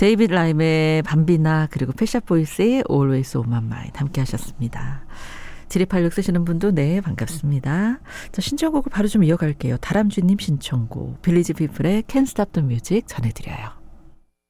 데이비드 라임의 밤비나 그리고 펫샵보이스의 Always on my mind 함께 하셨습니다. 7286 쓰시는 분도 네 반갑습니다. 자, 신청곡을 바로 좀 이어갈게요. 다람쥐님 신청곡 빌리지 피플의 Can't Stop the Music 전해드려요.